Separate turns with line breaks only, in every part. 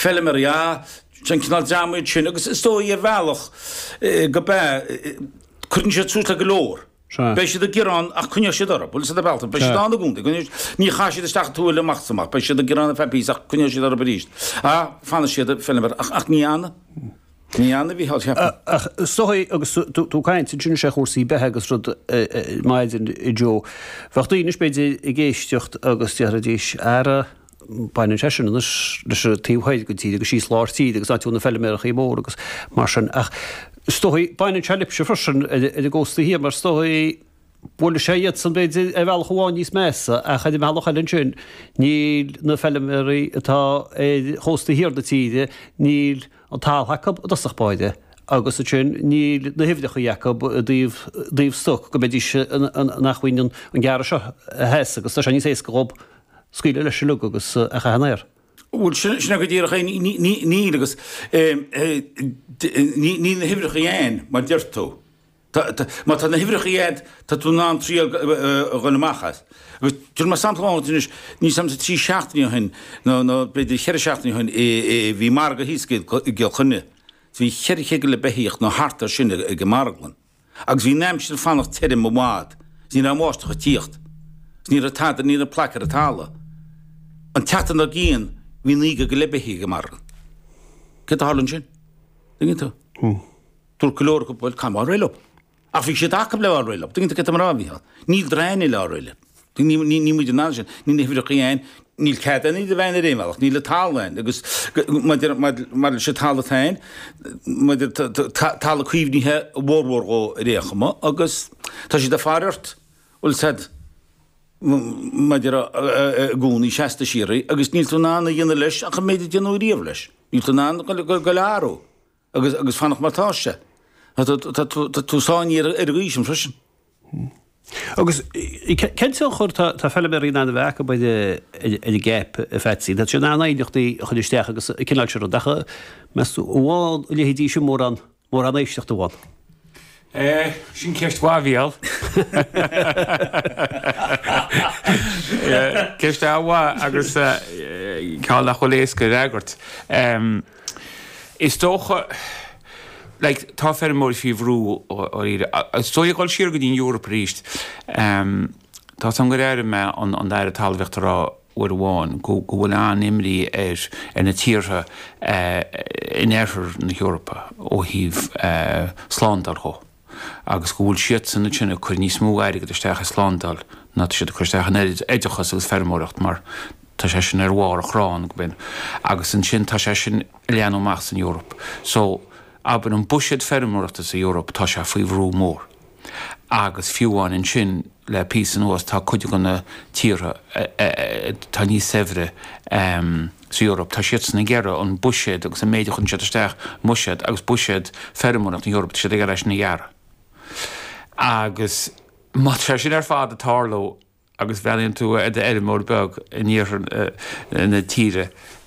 fellimar ja sin cinál deamid sin agus is dó ar bhealach go be chun sé trúsla go lór. Bei sé a Girán ach cunne sé dora, bul sé belta, bei sé dána gúnta, ní chaisi isteach túil le machtamach, bei sé a Giránna fepís ach cunne sé dora beríist. Fanna sé a fellimar ach ní anna. Ní anna bhí halt heappa.
Sochaí agus tú caiint sin dúine sé chósaí bethe agus rud maidin I deo. Bhachtúí is beidir I ggéisteocht agus dearra díos ara bain tesin leis a tíomhhaid go tíad agus síos láirtíad agus áitiúna fellimérach í mór agus mar sin ach stochaí bain telip se frisin a ggósta hí mar stochaí bula séiad san beidir a bhealach amháin níos mesa a chaidir meallach eilinn sin níl na fellimérí atá chósta híar na tíide níl an tal Jacob dasach baide agus a sin ní na hifdeach Jacob díomh stoch go beidir nachhuiin an geara seo hes agus tá sé ní sééis go rob scuile leis lu agus a chanéir.
Bhfuil sinna go dtíach ní agus ní na hifdeach dhéin mar deirtó. Má tá na hifreach iad tá tú ná tríal gannamachas. Agus tuair mar samtáis ní samsa trí seachtaí hin nó beidir cheir seachtaí hin bhí mar go híscéad go chunne. Bhí cheirché le beíocht nó hartar sinne go marglan. Agus bhí neim sin fannacht teir mo mád, ní na máistecha tíocht. Ní a tá ní a placar a tála. An tetan a gíon hí ní go le beí go margan. Ke hálann sin? Dingin tú? Túr golóir go bhfuil cam réile. Ach bhí sé dacha le áréile, tuinnta go mar bhíá. Níl dréine le áréile. Ní muidir ná sin, ní hifreachaíon, níl cean ní bhhaine réimeach, ní le talhain, agus mar sé taltain, tal chuomhníthe bhórhór go réachama, agus tá sé de fáirt bhfuil said maidir gúnaí seasta síraí, agus níl tú ná dhéana leis a chu méidir déanú riamh leis. Níl tú ná go learú, agus fannach martáise. Tú sáin ar ríisiom frisin.
Agus ceantil chur tá felliméí na bhecha ba i gap a fetsaí, dat sé ná éideachtaí chuisteach agus cinál se dacha meú bháin lehédí sem mór an éisteach bháin.
Sin ceist bháhíal. Ceist bhá agus cáil nach choléis go réagart. Is tócha tá fer mór fi bhrú stoi gáil siar go dín Europa ríist. Tá san go réir me an dair a talhechtarrá uair bháin go bhfuil an imrí na tíortha in éair na Europa ó híh slándal cho. Agus go bhfuil siad sanna sinna chuir níos mó airige isteach slándal ná si chuisteach an éidechas agus fermóracht mar tá sé sin ar bhhar a chrán go bin. Agus an sin tá sé sin leanúach in Europa. So aber an buisiad fermóachtas a Europa tá sé faoi bhrú mór. Agus fiúháin in sin le pí an uas tá chuide gona tíre tá níos sévre sa Europa. Tá siad sanna gera an buisiad agus a méidir chun siadisteach muisiad agus buisiad fermóracht in Europa sé ag leis na gheara. Agus má sé sin ar fád a tárló agus bhealíonn tú mór beg níor na tíre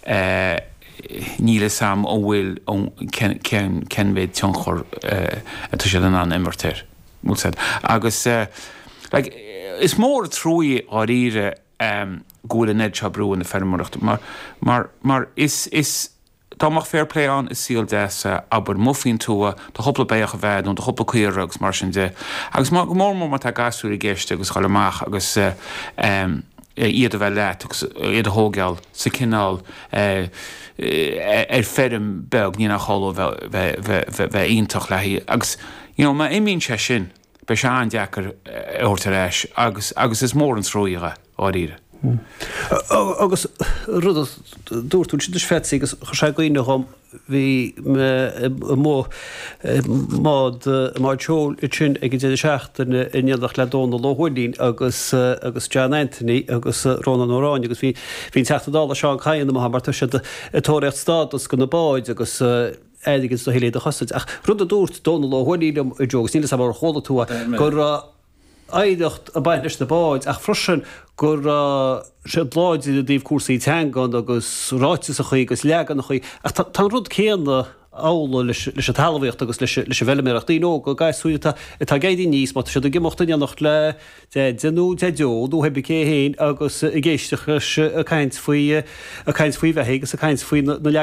níle sam ó bhfuil ken bhéid tionchor atá sé an immertéir. Agus is mór trúí á ríre gúla ned se brú na fermóracht, mar is dáach fair play an is síl deasa aber muffin túa tá hopla beach a bheith ón hopla cuiaragus mar sin de. Agus má mór tá gasú i ggéiste agus chalamach agus iad a bheith leit iad a hógeal sa cinál ferm beg ní nach choú bheith ionintach lehí. Agus má imín sé sin be se an deachar ortaréis agus is mór an tróíige á ríre.
Agus rud dúirtún si fetsaí agus chu sé goine chum bhí má teol i sin ag dé seachtain ineadach le dóna láhhuilín agus John Anthony agus Ronan O'Rán agus hín teachtadála seán chaan am mar sé atóireacht stádas go na báid agus éigen do héléad a chosaid. Ach rud a dúirt dóna láhhuilín i djogus nílas mar chola túa gur aidecht a bainteis na báid ach frosin gur sé láid a díomh cuasaí teangan agus ráite a chuí agus legan chuí ach tá rud céanna ála leis a talhaíocht agus leis a bheileméireach daí go gaiisúí tá géidir níos má sé a gimochttaí nach le denú deú heb cé héin agus i ggéisteach a caiint faoi bheith agus a caiint faoi na